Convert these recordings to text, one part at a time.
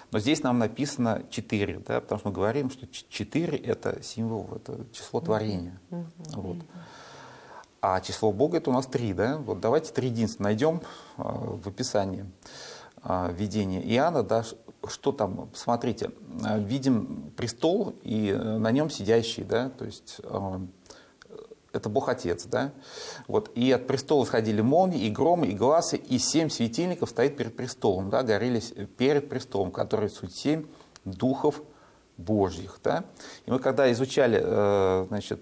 Но здесь нам написано 4, да, потому что мы говорим, что 4 – это символ, это число творения. Вот. А число Бога – это у нас 3. Да? Вот давайте триединство найдем в описании видения Иоанна. Да, что там, смотрите, видим престол и на нем сидящий, да, то есть это Бог Отец, да, вот, и от престола сходили молнии, и громы, и гласы, и 7 светильников стоит перед престолом, да, горелись перед престолом, которые суть 7 духов Божьих, да, и мы когда изучали, значит,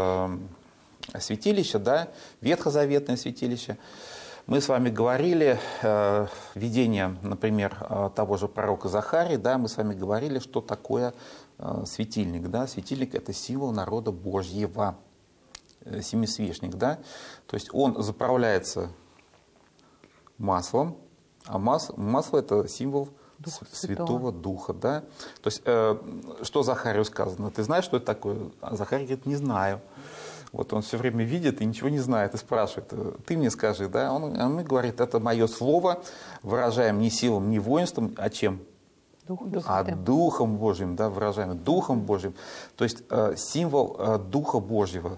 святилище, да, ветхозаветное святилище, мы с вами говорили, видение, например, того же пророка Захарии, да, мы с вами говорили, что такое светильник. Да? Светильник – это символ народа Божьего, семисвечник. Да? То есть он заправляется маслом, а масло – это символ Святого Духа. Да? То есть, что Захарию сказано? Ты знаешь, что это такое? А Захарий говорит, не знаю. Вот он все время видит и ничего не знает, и спрашивает, ты мне скажи, да? Он говорит, это мое слово, выражаем не силом, не воинством, а чем? Духом Божьим, да, выражаем Духом Божьим. То есть символ Духа Божьего,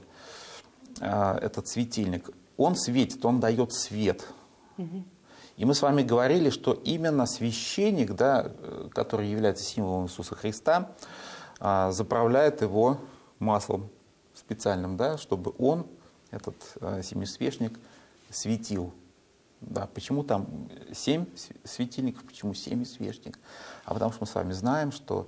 этот светильник, он светит, он дает свет. И мы с вами говорили, что именно священник, да, который является символом Иисуса Христа, заправляет его маслом специальным, да, чтобы он, этот семисвечник, светил. Да, почему там 7 светильников, почему семисвечник? А потому что мы с вами знаем, что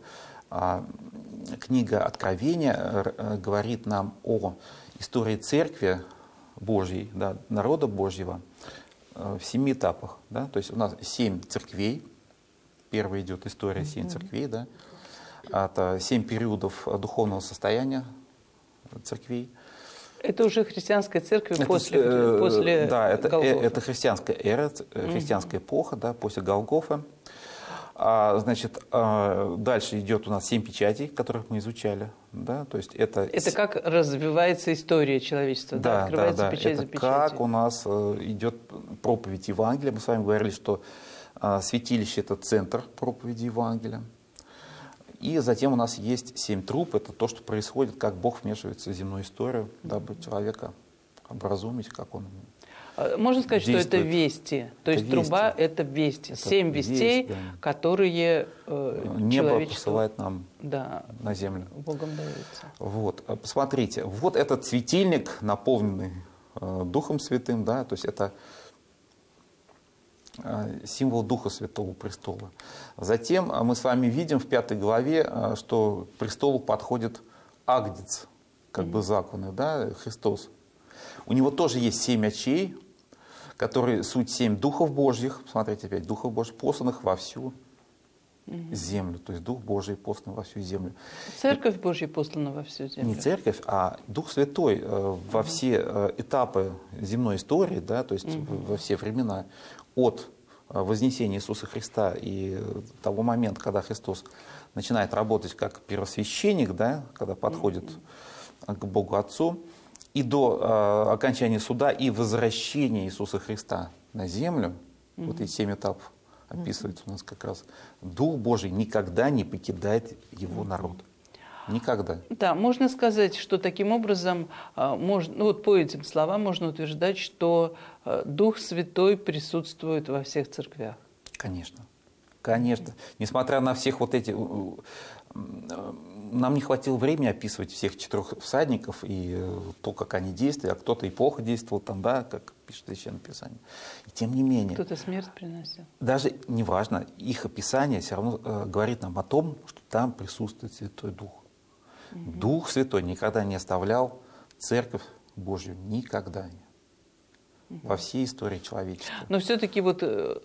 книга Откровения говорит нам о истории Церкви Божьей, да, народа Божьего в 7 этапах. Да? То есть у нас 7 церквей, первая идет история 7 церквей, да? Это 7 периодов духовного состояния церквей. Это уже христианская церковь после да, Голгофы. Это христианская эра, христианская эпоха, да, после Голгофы. Значит, дальше идет у нас 7 печатей, которых мы изучали. Да, то есть это как развивается история человечества, да, открывается печать за печатью. Как у нас идет проповедь Евангелия. Мы с вами говорили, что святилище – это центр проповеди Евангелия. И затем у нас есть 7 труб. Это то, что происходит, как Бог вмешивается в земную историю, дабы человека образумить, как он Можно сказать, действует. Что это вести. То есть вести. Труба – это вести. Это 7 вестей, да. Которые небо посылает нам да, на землю. Богом дается. Вот. Посмотрите, вот этот светильник, наполненный Духом Святым, да, то есть это символ Духа Святого престола. Затем мы с вами видим в 5 главе, что к престолу подходит Агнец, как бы законный, да, Христос. У него тоже есть 7 очей, которые суть 7 духов Божьих, смотрите опять, духов Божьих, посланных во всю землю. То есть Дух Божий послан во всю землю. Церковь Божья послана во всю землю. Не церковь, а Дух Святой во все этапы земной истории, да, то есть во все времена, от вознесения Иисуса Христа и того момента, когда Христос начинает работать как первосвященник, да, когда подходит к Богу Отцу, и до окончания суда и возвращения Иисуса Христа на землю, вот эти 7 этапов описывается у нас как раз, Дух Божий никогда не покидает его народ. Никогда. Да, можно сказать, что таким образом, вот по этим словам можно утверждать, что Дух Святой присутствует во всех церквях. Конечно. Конечно. Несмотря на всех вот эти... Нам не хватило времени описывать всех 4 всадников и то, как они действовали, а кто-то и плохо действовал там, да, как пишет Священное Писание. И тем не менее... Кто-то смерть приносил. Даже неважно, их описание все равно говорит нам о том, что там присутствует Святой Дух. Дух Святой никогда не оставлял Церковь Божью, никогда не. Во всей истории человечества. Но все-таки вот,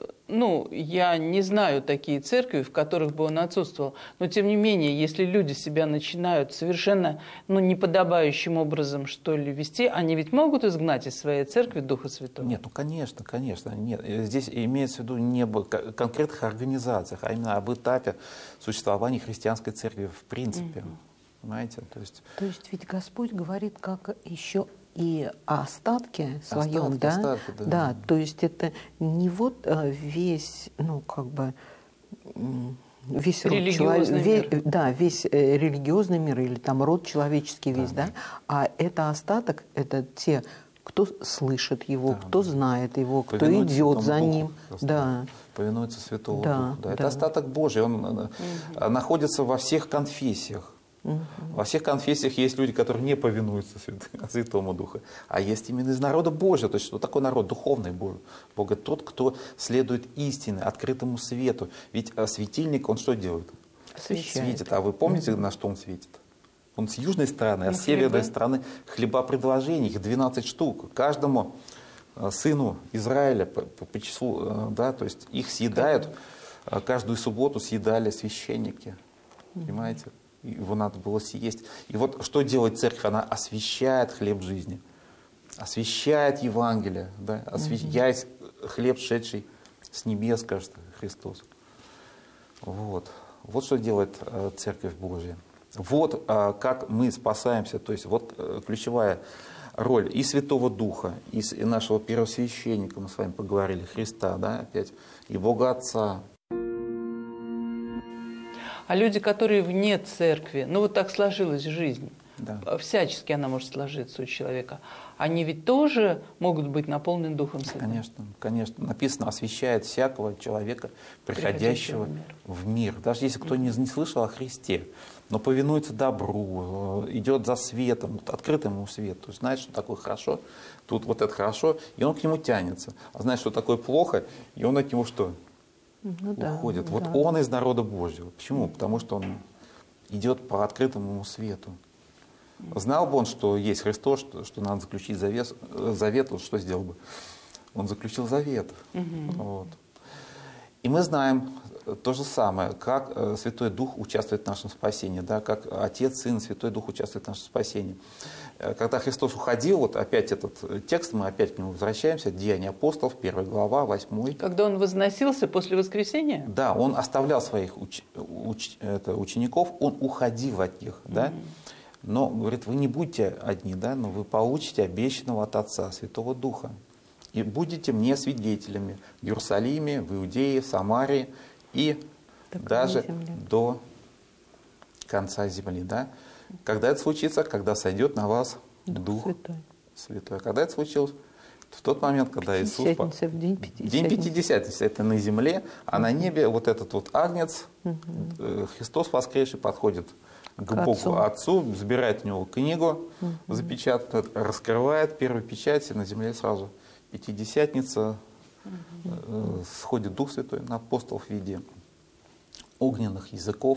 я не знаю такие церкви, в которых бы он отсутствовал. Но тем не менее, если люди себя начинают совершенно неподобающим образом, что ли, вести, они ведь могут изгнать из своей церкви Духа Святого? Нет, конечно, конечно. Нет. Здесь имеется в виду не об конкретных организациях, а именно об этапе существования христианской церкви в принципе. Понимаете? То есть ведь Господь говорит, как еще и о остатке своем, да? Остатки, да? Да, то есть это не вот весь, весь род Религиозный мир. Да, весь религиозный мир или там род человеческий весь, да. А это остаток, это те, кто слышит его, кто знает его, кто идет за ним. Да. Повинуется Святому Духу. Да. Это остаток Божий, он находится во всех конфессиях. Во всех конфессиях есть люди, которые не повинуются Святому Духу, а есть именно из народа Божьего. То есть что такое народ? Духовный Бог. Бог – это тот, кто следует истине, открытому свету. Ведь светильник, он что делает? Светит. А вы помните, на что он светит? Он с южной стороны, а с северной стороны хлеба предложений, их 12 штук. Каждому сыну Израиля по числу, да, то есть их съедают, каждую субботу съедали священники. Понимаете? Его надо было съесть. И вот что делает церковь? Она освящает хлеб жизни, освящает Евангелие. Да? Я есть хлеб, шедший с небес, кажется, Христос. Вот что делает Церковь Божья. Вот как мы спасаемся. То есть вот ключевая роль и Святого Духа, и нашего первосвященника, мы с вами поговорили, Христа, да, опять, и Бога Отца. А люди, которые вне церкви, ну вот так сложилась жизнь, Да. всячески она может сложиться у человека, они ведь тоже могут быть наполнены Духом Святым? Конечно, конечно. Написано, освящает всякого человека, приходящего в мир. Даже если кто не слышал о Христе, но повинуется добру, идет за светом, открытому свету, знает, что такое хорошо, тут вот это хорошо, и он к нему тянется. А знает, что такое плохо, и он от него что? Уходит. Вот он из народа Божьего. Почему? Потому что он идет по открытому свету. Знал бы он, что есть Христос, что надо заключить завет, вот что сделал бы? Он заключил завет. Вот. И мы знаем то же самое, как Святой Дух участвует в нашем спасении, да, как Отец, Сын, Святой Дух участвует в нашем спасении. Когда Христос уходил, вот опять этот текст, мы опять к нему возвращаемся, Деяния апостолов, 1 глава, 8. Когда он возносился после воскресения? Да, он оставлял своих учеников, он уходил от них, да. Но, говорит, вы не будете одни, да, но вы получите обещанного от Отца, Святого Духа. И будете мне свидетелями в Иерусалиме, в Иудее, в Самарии и даже до конца земли. Да? Когда это случится? Когда сойдет на вас Дух Святой. Когда это случилось? В тот момент, когда Иисус... В день Пятидесятницы. День Пятидесятницы. Это на земле, а на небе вот этот вот агнец, Христос воскресший, подходит к Богу Отцу, забирает у него книгу, запечатанную, раскрывает первую печать, и на земле сразу Пятидесятница, сходит Дух Святой на апостолов в виде огненных языков.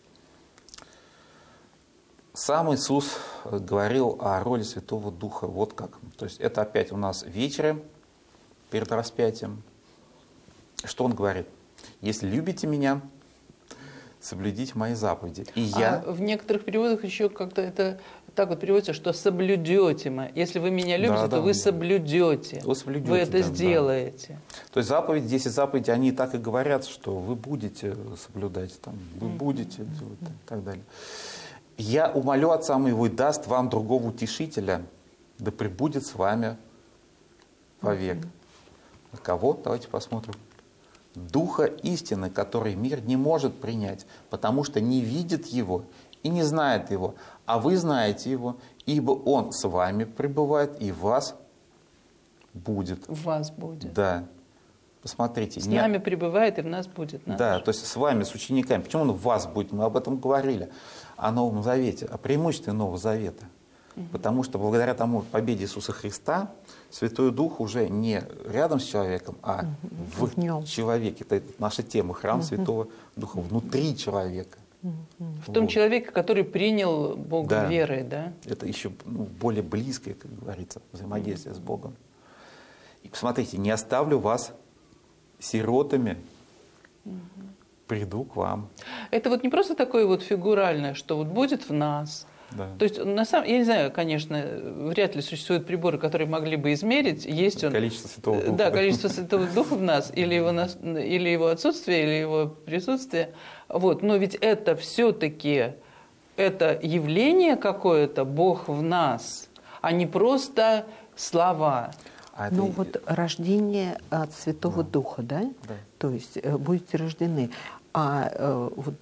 Сам Иисус говорил о роли Святого Духа вот как. То есть это опять у нас вечером перед распятием. Что Он говорит? Если любите Меня, соблюдите Мои заповеди. И я... в некоторых переводах еще как-то это так вот переводится, что соблюдете мы. Если вы Меня любите, то вы соблюдете. Вы это сделаете. То есть заповеди, 10 заповедей, они так и говорят, что вы будете соблюдать, там, вы будете делать и так далее. Я умолю Отца Моего и даст вам другого утешителя, да пребудет с вами вовек. А кого? Давайте посмотрим. Духа истины, который мир не может принять, потому что не видит Его и не знает Его. А вы знаете Его, ибо Он с вами пребывает и в вас будет. В вас будет. Да. Посмотрите. С нами пребывает и в нас будет. Да, то есть с вами, с учениками. Почему Он в вас будет? Мы об этом говорили. О Новом Завете, о преимуществе Нового Завета. Потому что благодаря тому победе Иисуса Христа Святой Дух уже не рядом с человеком, а в человеке. Это наша тема. Храм Святого Духа внутри человека. В том человеке, который принял Бога верой, да? Это еще более близкое, как говорится, взаимодействие с Богом. И посмотрите, не оставлю вас сиротами, приду к вам. Это вот не просто такое вот фигуральное, что вот будет в нас. Да. То есть, на самом, я не знаю, конечно, вряд ли существуют приборы, которые могли бы измерить, есть он... Количество Святого Духа. Да, количество Святого Духа в нас, или его отсутствие, или его присутствие. Вот. Но ведь это все-таки, это явление какое-то, Бог в нас, а не просто слова. Ну вот рождение от Святого Духа, да? То есть будете рождены. А вот